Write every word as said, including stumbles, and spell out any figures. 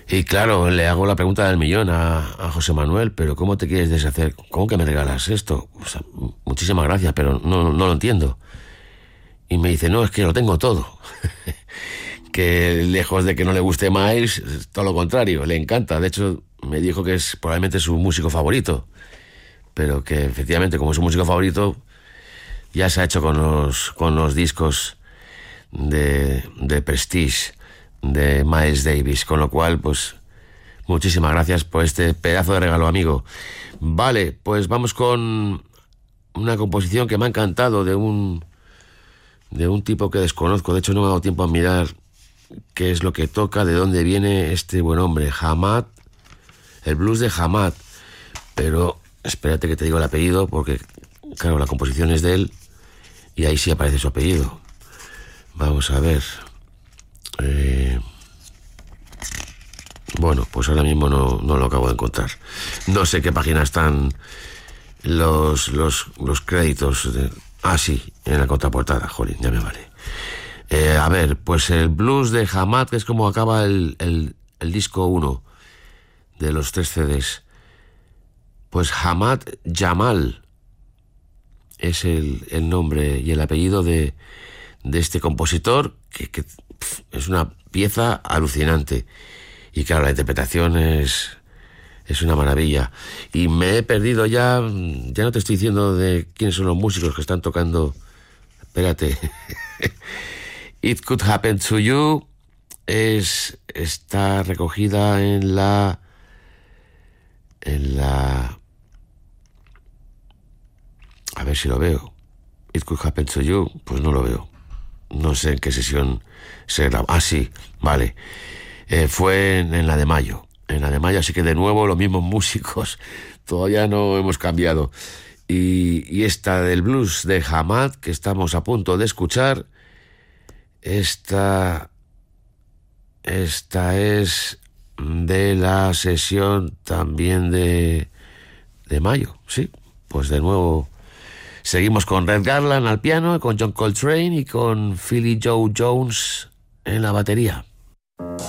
Y claro, le hago la pregunta del millón a, a José Manuel, pero ¿cómo te quieres deshacer? ¿Cómo que me regalas esto? O sea, muchísimas gracias, pero no, no lo entiendo. Y me dice, no, es que lo tengo todo. Que lejos de que no le guste Miles, todo lo contrario, le encanta. De hecho, me dijo que es probablemente su músico favorito. Pero que efectivamente, como es su músico favorito, ya se ha hecho con los, con los discos de, de Prestige de Miles Davis, con lo cual pues muchísimas gracias por este pedazo de regalo, amigo. Vale, pues vamos con una composición que me ha encantado de un de un tipo que desconozco. De hecho no me ha dado tiempo a mirar qué es lo que toca, de dónde viene este buen hombre. Hamad, el blues de Hamad. Pero espérate que te digo el apellido, porque claro, la composición es de él y ahí sí aparece su apellido. Vamos a ver. Eh, bueno, pues ahora mismo no, no lo acabo de encontrar. No sé qué página están los, los, los créditos. De, ah, sí, en la contraportada. Jolín, ya me vale. Eh, a ver, pues el blues de Hamad, que es como acaba el, el, el disco uno de los tres C Ds. Pues Hamad Jamal es el, el nombre y el apellido de, de este compositor, que, que pf, es una pieza alucinante. Y claro, la interpretación es, es una maravilla. Y me he perdido ya, ya no te estoy diciendo de quiénes son los músicos que están tocando. Espérate. It Could Happen to You es, está recogida en la, en la, a ver si lo veo. It Could Happen to You, pues no lo veo. No sé en qué sesión se grabó. Ah, sí, vale. Eh, fue en, en la de mayo. En la de mayo, así que de nuevo los mismos músicos. Todavía no hemos cambiado. Y, y esta del blues de Hamad, que estamos a punto de escuchar, esta, esta es de la sesión también de, de mayo. Sí, pues de nuevo seguimos con Red Garland al piano, con John Coltrane y con Philly Joe Jones en la batería.